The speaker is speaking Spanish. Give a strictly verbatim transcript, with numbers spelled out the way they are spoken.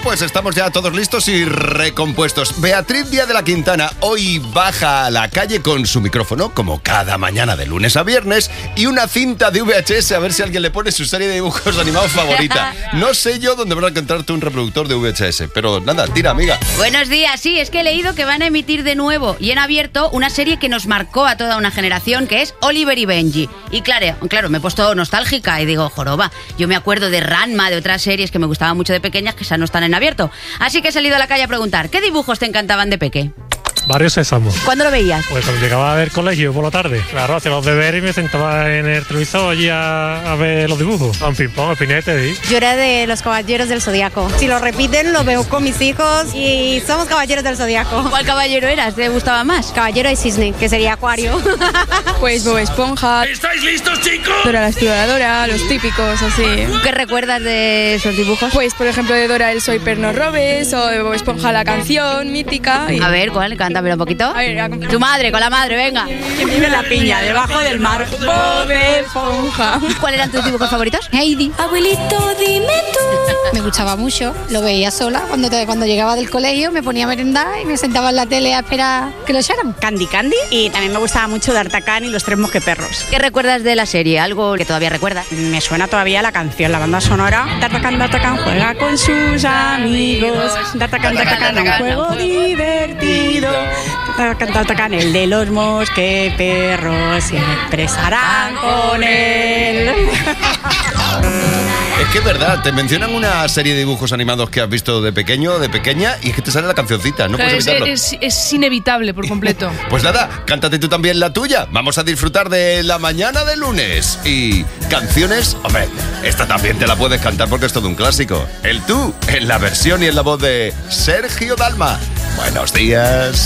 pues estamos ya todos listos y recompuestos. Beatriz Díaz de la Quintana hoy baja a la calle con su micrófono, como cada mañana de lunes a viernes, y una cinta de V H S a ver si alguien le pone su serie de dibujos animados favorita. No sé yo dónde van a encontrarte un reproductor de V H S, pero nada, tira, amiga. Buenos días, sí, es que he leído que van a emitir de nuevo y en abierto una serie que nos marcó a toda una generación, que es Oliver y Benji. Y claro, claro, me he puesto nostálgica y digo, joroba, yo me acuerdo de Ranma, de otras series que me gustaban mucho de pequeñas que ya no están en abierto. Así que he salido a la calle a preguntar, ¿qué dibujos te encantaban de peque? Barrio Sésamo. ¿Cuándo lo veías? Pues cuando llegaba del colegio por la tarde. Claro, hacía los deberes y me sentaba en el televisor allí a, a ver los dibujos. A un ping-pong, a pinete, ¿sí? Yo era de los Caballeros del Zodiaco. Si lo repiten, lo veo con mis hijos y somos Caballeros del Zodiaco. ¿Cuál caballero eras? ¿Te gustaba más? Caballero de Cisne, que sería Acuario. Pues Bob Esponja. ¿Estáis listos, chicos? Dora la Exploradora, los típicos, así. ¿Qué recuerdas de esos dibujos? Pues, por ejemplo, de Dora el Soy Perno Robes o de Bob Esponja la canción mítica. Y... A ver, ¿cuál? Cántame un poquito. A ver, Tu madre, con la madre, venga. ¿Quién vive en la piña, debajo del mar? Bob Esponja. ¿Cuáles eran tus dibujos favoritos? Heidi. Abuelito, dime tú. Me gustaba mucho, lo veía sola. Cuando, cuando llegaba del colegio me ponía a merendar y me sentaba en la tele a esperar que lo echaran. Candy Candy, y también me gustaba mucho D'Artagnan y los tres mosqueperros. ¿Qué recuerdas de la serie? ¿Algo que todavía recuerdas? Me suena todavía la canción, la banda sonora. D'Artagnan, D'Artagnan juega con sus amigos. D'Artagnan, D'Artagnan, un juego divertido. D'Artagnan, D'Artagnan, el de los mosqueperros, siempre estarán con él. Es que es verdad, te mencionan una serie de dibujos animados que has visto de pequeño, de pequeña, y es que te sale la cancioncita, no puedes es, evitarlo. es, es inevitable por completo. Pues nada, cántate tú también la tuya. Vamos a disfrutar de la mañana de lunes. Y canciones, hombre, esta también te la puedes cantar porque es todo un clásico. El Tú, en la versión y en la voz de Sergio Dalma. Buenos días.